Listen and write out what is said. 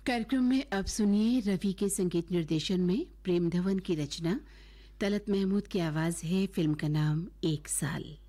कार्यक्रम में अब सुनिए रवि के संगीत निर्देशन में प्रेम धवन की रचना, तलत महमूद की आवाज है। फिल्म का नाम एक साल।